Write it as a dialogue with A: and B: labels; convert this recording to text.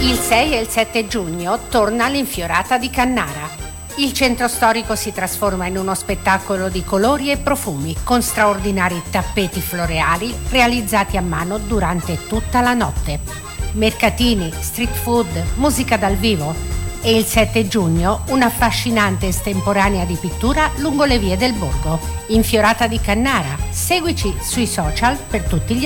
A: Il 6 e il 7 giugno torna l'Infiorata di Cannara. Il centro storico si trasforma in uno spettacolo di colori e profumi con straordinari tappeti floreali realizzati a mano durante tutta la notte. Mercatini, street food, musica dal vivo e il 7 giugno un'affascinante estemporanea di pittura lungo le vie del borgo. Infiorata di Cannara. Seguici sui social per tutti gli